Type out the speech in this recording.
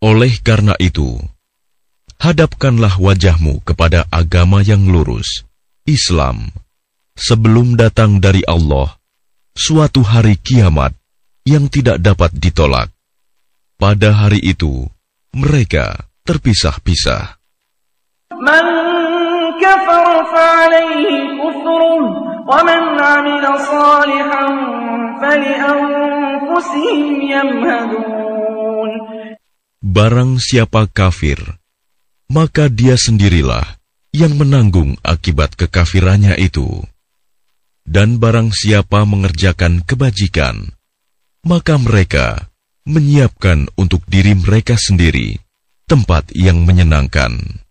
Oleh karena itu, hadapkanlah wajahmu kepada agama yang lurus, Islam, sebelum datang dari Allah suatu hari kiamat yang tidak dapat ditolak. Pada hari itu, mereka terpisah-pisah. Man kafar fa'alayhi kufruh, wa man 'amila salihan fali'anfusihim yamhadun. Barang siapa kafir, maka dia sendirilah yang menanggung akibat kekafirannya itu. Dan barang siapa mengerjakan kebajikan, maka mereka menyiapkan untuk diri mereka sendiri tempat yang menyenangkan.